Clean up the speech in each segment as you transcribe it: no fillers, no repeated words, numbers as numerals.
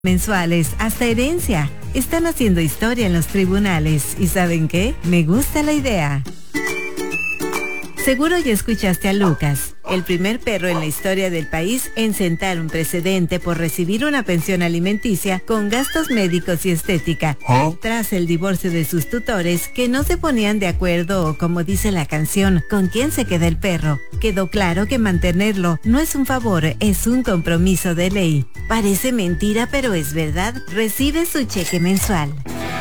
mensuales, hasta herencia. Están haciendo historia en los tribunales. ¿Y saben qué? Me gusta la idea. Seguro ya escuchaste a Lucas, el primer perro en la historia del país en sentar un precedente por recibir una pensión alimenticia con gastos médicos y estética, tras el divorcio de sus tutores que no se ponían de acuerdo o, como dice la canción, con quién se queda el perro. Quedó claro que mantenerlo no es un favor, es un compromiso de ley. Parece mentira, pero es verdad. Recibe su cheque mensual.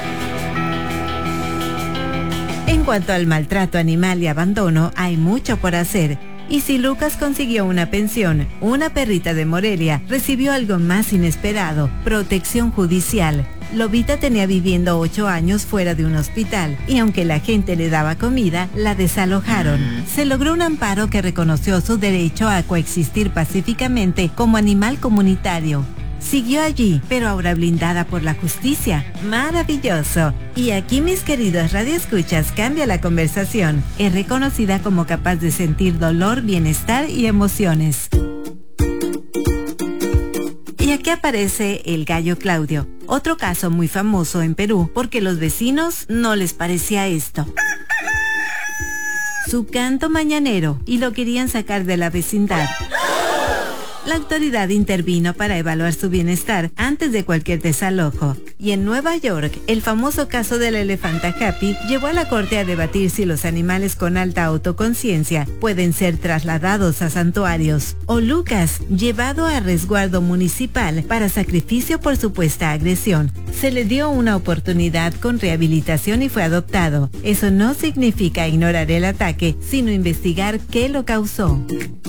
En cuanto al maltrato animal y abandono, hay mucho por hacer. Y si Lucas consiguió una pensión, una perrita de Morelia recibió algo más inesperado: protección judicial. Lobita tenía viviendo 8 años fuera de un hospital y aunque la gente le daba comida, la desalojaron. Se logró un amparo que reconoció su derecho a coexistir pacíficamente como animal comunitario. Siguió allí, pero ahora blindada por la justicia. ¡Maravilloso! Y aquí, mis queridos radioescuchas, cambia la conversación. Es reconocida como capaz de sentir dolor, bienestar y emociones. Y aquí aparece el gallo Claudio, otro caso muy famoso en Perú, porque los vecinos no les parecía esto. Su canto mañanero, y lo querían sacar de la vecindad. La autoridad intervino para evaluar su bienestar antes de cualquier desalojo. Y en Nueva York, el famoso caso de la elefanta Happy llevó a la corte a debatir si los animales con alta autoconciencia pueden ser trasladados a santuarios. O Lucas, llevado a resguardo municipal para sacrificio por supuesta agresión. Se le dio una oportunidad con rehabilitación y fue adoptado. Eso no significa ignorar el ataque, sino investigar qué lo causó.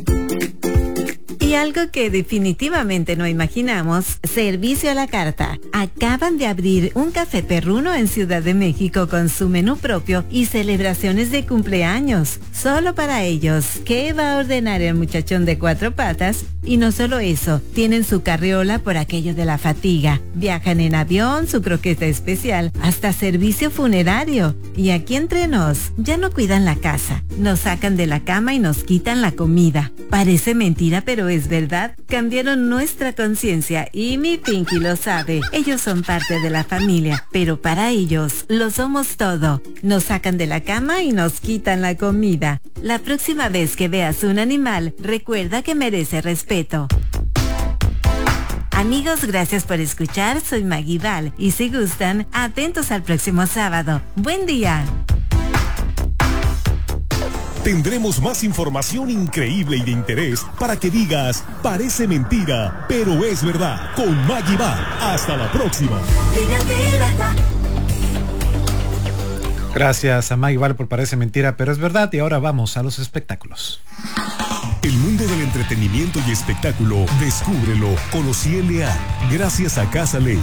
Y algo que definitivamente no imaginamos: servicio a la carta. Acaban de abrir un café perruno en Ciudad de México con su menú propio y celebraciones de cumpleaños. Solo para ellos. ¿Qué va a ordenar el muchachón de 4 patas? Y no solo eso, tienen su carriola por aquello de la fatiga. Viajan en avión, su croqueta especial, hasta servicio funerario. Y aquí entre nos, ya no cuidan la casa. Nos sacan de la cama y nos quitan la comida. Parece mentira, pero es verdad. Cambiaron nuestra conciencia y mi Pinky lo sabe. Ellos son parte de la familia, pero para ellos lo somos todo. Nos sacan de la cama y nos quitan la comida. La próxima vez que veas un animal, recuerda que merece respeto. Amigos, gracias por escuchar. Soy Maggie Val y si gustan, atentos al próximo sábado. ¡Buen día! Tendremos más información increíble y de interés para que digas: parece mentira, pero es verdad. Con Maggie Val. Hasta la próxima. Gracias a Maggie Val por Parece Mentira, pero es verdad. Y ahora vamos a los espectáculos. El mundo del entretenimiento y espectáculo, descúbrelo con Ociel Leal, gracias a Casa Ley.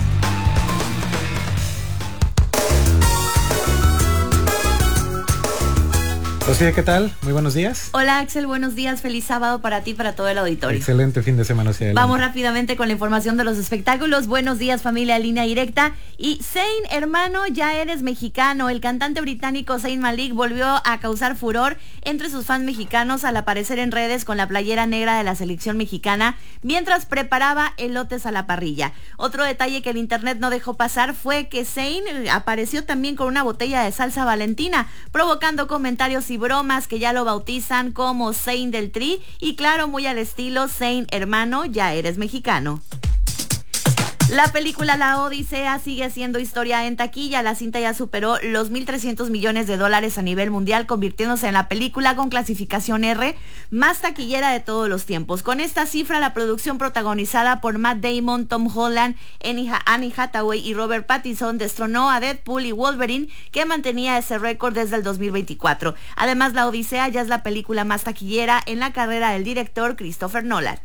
Rocío, ¿qué tal? Muy buenos días. Hola Axel, buenos días, feliz sábado para ti y para todo el auditorio. Excelente fin de semana hacia adelante. Vamos rápidamente con la información de los espectáculos. Buenos días, familia, Línea Directa. Y Zayn, hermano, ya eres mexicano. El cantante británico Zayn Malik volvió a causar furor entre sus fans mexicanos al aparecer en redes con la playera negra de la selección mexicana mientras preparaba elotes a la parrilla. Otro detalle que el internet no dejó pasar fue que Zayn apareció también con una botella de salsa Valentina, provocando comentarios y bromas que ya lo bautizan como Zayn del Tri y claro, muy al estilo Zayn, hermano, ya eres mexicano. La película La Odisea sigue haciendo historia en taquilla. La cinta ya superó los $1,300 millones a nivel mundial, convirtiéndose en la película con clasificación R más taquillera de todos los tiempos. Con esta cifra, la producción protagonizada por Matt Damon, Tom Holland, Annie Hathaway y Robert Pattinson destronó a Deadpool y Wolverine, que mantenía ese récord desde el 2024. Además, La Odisea ya es la película más taquillera en la carrera del director Christopher Nolan.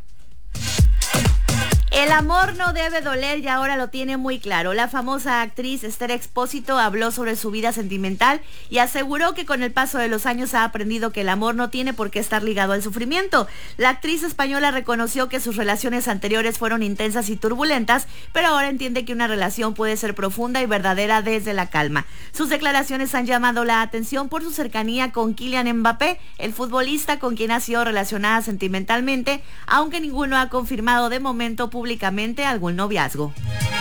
El amor no debe doler y ahora lo tiene muy claro. La famosa actriz Esther Expósito habló sobre su vida sentimental y aseguró que con el paso de los años ha aprendido que el amor no tiene por qué estar ligado al sufrimiento. La actriz española reconoció que sus relaciones anteriores fueron intensas y turbulentas, pero ahora entiende que una relación puede ser profunda y verdadera desde la calma. Sus declaraciones han llamado la atención por su cercanía con Kylian Mbappé, el futbolista con quien ha sido relacionada sentimentalmente, aunque ninguno ha confirmado de momento públicamente públicamente algún noviazgo.